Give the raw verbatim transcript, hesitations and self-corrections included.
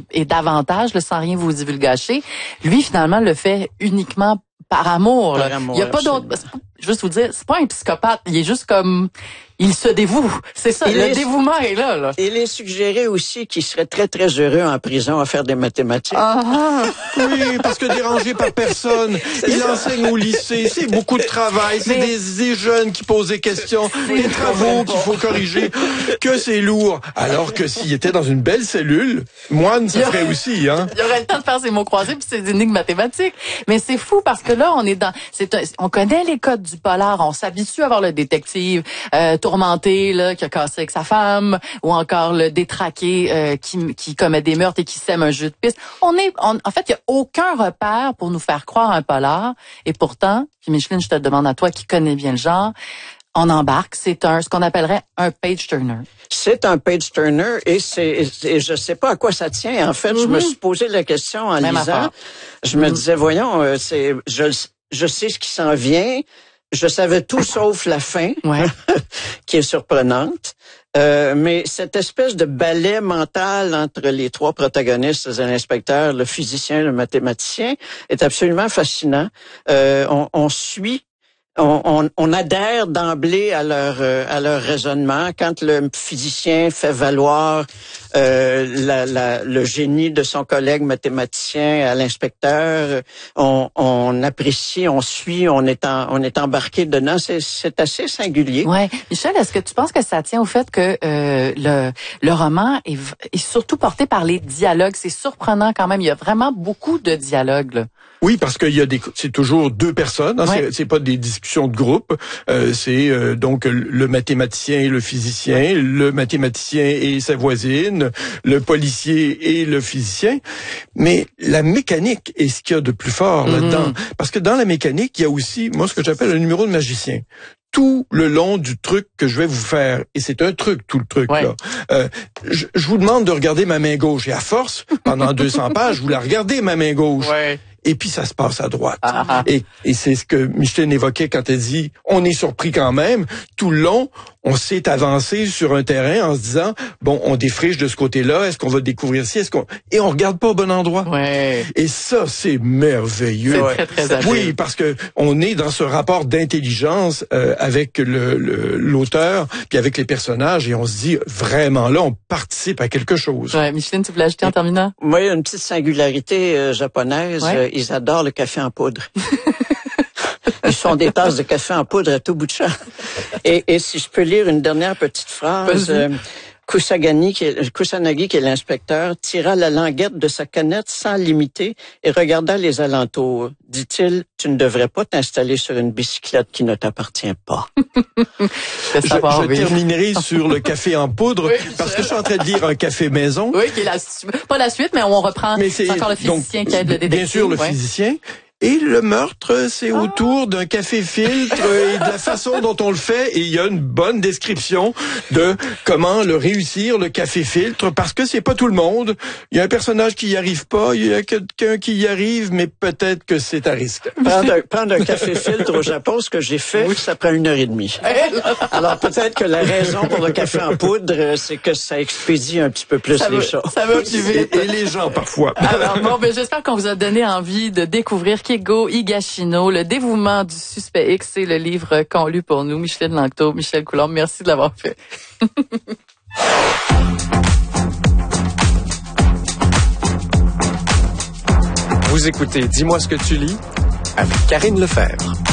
et davantage, là, sans rien vous divulgacher. Lui, finalement, le fait uniquement par amour. Par amour, il y a pas d'autre. Juste vous dire, c'est pas un psychopathe. Il est juste comme, il se dévoue. C'est ça. Il le est, dévouement est là, là. Il est suggéré aussi qu'il serait très très heureux en prison à faire des mathématiques. Ah, oui, parce que dérangé par personne. Il ça. enseigne au lycée. C'est beaucoup de travail. C'est des, des jeunes qui posent des questions, des travaux qu'il faut corriger. Que c'est lourd. Alors que s'il était dans une belle cellule, moine, ça ferait aussi, hein. Il aurait le temps de faire ses mots croisés puis ses énigmes mathématiques. Mais c'est fou parce que là, on est dans, c'est un, on connaît les codes du polar. On s'habitue à voir le détective euh, tourmenté là qui a cassé avec sa femme, ou encore le détraqué euh, qui, qui commet des meurtres et qui sème un jeu de piste. On est, on, en fait, il y a aucun repère pour nous faire croire un polar. Et pourtant, puis Micheline, je te demande à toi qui connais bien le genre, on embarque. C'est un, ce qu'on appellerait un page turner. C'est un page turner et c'est, et je sais pas à quoi ça tient. En fait, mm-hmm. je me suis posé la question en Même lisant. Affaire. Je me mm-hmm. disais, voyons, euh, c'est, je, je sais ce qui s'en vient. Je savais tout sauf la fin, ouais. qui est surprenante. Euh, mais cette espèce de ballet mental entre les trois protagonistes, l'inspecteur, le physicien, le mathématicien, est absolument fascinant. Euh, on, on suit On, on, on adhère d'emblée à leur euh, à leur raisonnement. Quand le physicien fait valoir euh, la, la, le génie de son collègue mathématicien à l'inspecteur, on, on apprécie, on suit, on est en, on est embarqué dedans. C'est, c'est assez singulier. Ouais, Michel, est-ce que tu penses que ça tient au fait que euh, le le roman est, est surtout porté par les dialogues? C'est surprenant quand même. Il y a vraiment beaucoup de dialogues, là. Oui, parce qu'il y a des, c'est toujours deux personnes. Hein, ouais. c'est, c'est pas des discussions de groupe. Euh, c'est euh, donc le mathématicien et le physicien, ouais. le mathématicien et sa voisine, le policier et le physicien. Mais la mécanique est ce qu'il y a de plus fort mm-hmm. là-dedans, parce que dans la mécanique, il y a aussi, moi, ce que j'appelle un numéro de magicien. Tout le long du truc que je vais vous faire, et c'est un truc, tout le truc, ouais. là. Euh, je, je vous demande de regarder ma main gauche, et à force, pendant deux cents pages, vous la regardez, ma main gauche. Ouais. Et puis ça se passe à droite. Ah, ah. Et, et c'est ce que Micheline évoquait quand elle dit « on est surpris quand même ». Tout le long, on s'est avancé sur un terrain en se disant « bon, on défriche de ce côté-là, est-ce qu'on va découvrir ci, est-ce qu'on... » Et on regarde pas au bon endroit. Ouais. Et ça, c'est merveilleux. C'est très, très habile. Oui, parce que on est dans ce rapport d'intelligence euh, avec le, le, l'auteur, puis avec les personnages, et on se dit vraiment là, on participe à quelque chose. Ouais, Micheline, tu voulais ajouter en terminant? Moi, il y a une petite singularité euh, japonaise. Ouais. Euh, ils adorent le café en poudre. Ils font des tasses de café en poudre à tout bout de champ. Et, et si je peux lire une dernière petite phrase, euh, Kusagani, qui est, Kusanagi, qui est l'inspecteur, tira la languette de sa canette sans limiter et regarda les alentours. Dit-il, tu ne devrais pas t'installer sur une bicyclette qui ne t'appartient pas. je je terminerai sur le café en poudre, oui, parce que je suis en train de lire un café maison. Oui, qui est la, pas la suite, mais on reprend. Mais c'est, c'est encore le physicien donc, qui aide le détective. Bien sûr, le ouais. physicien. Et le meurtre, c'est ah. autour d'un café filtre et de la façon dont on le fait. Et il y a une bonne description de comment le réussir, le café filtre, parce que c'est pas tout le monde. Il y a un personnage qui y arrive pas, il y a quelqu'un qui y arrive, mais peut-être que c'est à risque. Prendre un, prendre un café filtre au Japon, ce que j'ai fait, oui. ça prend une heure et demie. Alors peut-être que la raison pour le café en poudre, c'est que ça expédie un petit peu plus ça les va, choses. Ça va plus vite. Et, et les gens, parfois. Alors bon, ben, j'espère qu'on vous a donné envie de découvrir Keigo Higashino, le dévouement du suspect X, c'est le livre qu'on lut pour nous. Micheline Langto, Michel Coulombe, merci de l'avoir fait. Vous écoutez Dis-moi ce que tu lis avec Karine Lefebvre.